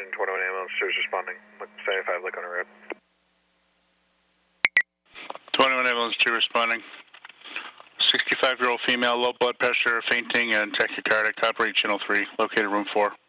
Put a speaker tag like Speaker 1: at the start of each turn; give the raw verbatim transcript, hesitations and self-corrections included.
Speaker 1: Engine twenty-one ambulance two is responding. Look, seventy-five Lincoln Road.
Speaker 2: twenty-one ambulance two responding. sixty-five-year-old female, low blood pressure, fainting, and tachycardic. Operate channel three, located room four.